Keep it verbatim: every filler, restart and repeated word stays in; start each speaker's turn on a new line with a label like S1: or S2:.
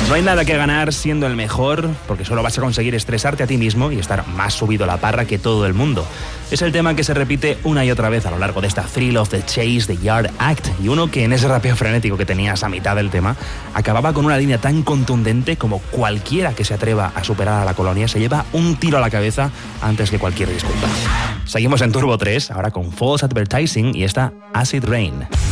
S1: No hay nada que ganar siendo el mejor, porque solo vas a conseguir estresarte a ti mismo y estar más subido a la parra que todo el mundo. Es el tema que se repite una y otra vez a lo largo de esta Thrill of the Chase, The Yard Act, y uno que en ese rapeo frenético que tenías a mitad del tema, acababa con una línea tan contundente como cualquiera que se atreva a superar a la colonia se lleva un tiro a la cabeza antes que cualquier disculpa. Seguimos en Turbo tres, ahora con False Advertising y esta Acid Rain.